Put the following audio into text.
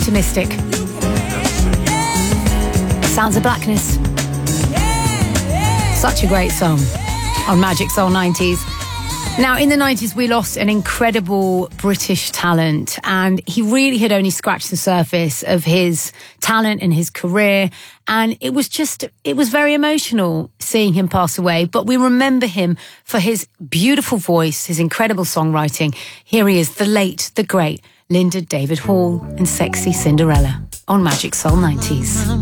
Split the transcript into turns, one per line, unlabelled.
optimistic. Sounds of Blackness. Such a great song on Magic Soul 90s. Now, in the 90s, we lost an incredible British talent, and he really had only scratched the surface of his talent and his career. And it was very emotional seeing him pass away. But we remember him for his beautiful voice, his incredible songwriting. Here he is, the late, the great Linda David Hall and Sexy Cinderella on Magic Soul 90s.